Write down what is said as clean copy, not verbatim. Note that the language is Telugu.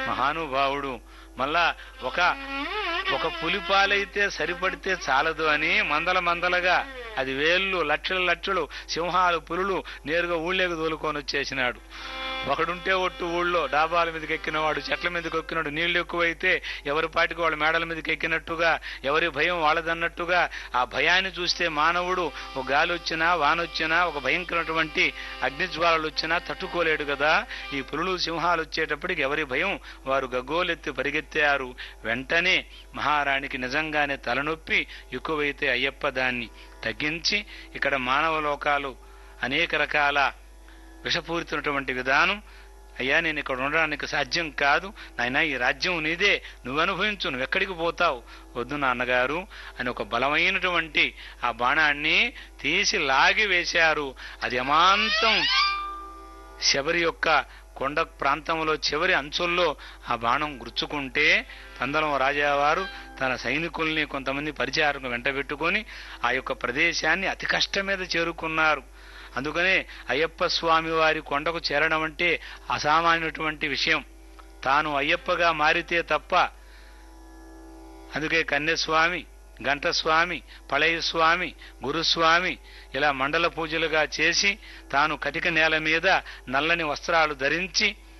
మహానుభావుడు. మళ్ళా ఒక పులిపాలైతే సరిపడితే చాలదు అని మందలుగా అది వేళ్ళు లక్షలు సింహాలు పులులు నేరుగా ఊళ్ళేకి తోలుకొని వచ్చేసినాడు. ఒకడుంటే ఒట్టు ఊళ్ళో డాబాల మీదకి ఎక్కినవాడు, చెట్ల మీదకి ఎక్కినాడు. నీళ్లు ఎక్కువైతే ఎవరి పాటికి వాళ్ళ మేడల మీదకి ఎక్కినట్టుగా, ఎవరి భయం వాళ్ళదన్నట్టుగా ఆ భయాన్ని చూస్తే మానవుడు ఒక గాలి వచ్చినా వానొచ్చినా ఒక భయంకరమైనటువంటి అగ్నిజ్వాలలు వచ్చినా తట్టుకోలేడు కదా. ఈ పులులు సింహాలు వచ్చేటప్పటికి ఎవరి భయం వారు గగ్గోలెత్తి పరిగెత్తారు. వెంటనే మహారాణికి నిజంగానే తలనొప్పి ఎక్కువైతే అయ్యప్ప దాన్ని తగ్గించి ఇక్కడ మానవ లోకాలు అనేక రకాల విషపూరితమైనటువంటి విధానం, అయ్యా నేను ఇక్కడ ఉండడానికి సాధ్యం కాదు నాయనా, ఈ రాజ్యం నీదే, నువ్వు అనుభవించు, నువ్వు ఎక్కడికి పోతావు, వద్దు నాన్నగారు అని ఒక బలమైనటువంటి ఆ బాణాన్ని తీసి లాగి వేశారు. అది అమాంతం శబరి యొక్క కొండ ప్రాంతంలో చివరి అంచుల్లో ఆ బాణం గుర్చుకుంటే పందలం రాజావారు తన సైనికుల్ని కొంతమంది పరిచారకు వెంటబెట్టుకొని ఆ యొక్క ప్రదేశాన్ని అతి కష్టం మీద చేరుకున్నారు. అందుకనే అయ్యప్ప స్వామి వారి కొండకు చేరడం అంటే అసామాన్యమైనటువంటి విషయం. తాను అయ్యప్పగా మారితే తప్ప. అందుకే కన్యస్వామి, గంటస్వామి, పళయస్వామి, గురుస్వామి ఇలా మండల పూజలుగా చేసి తాను కటిక నేల మీద నల్లని వస్త్రాలు ధరించి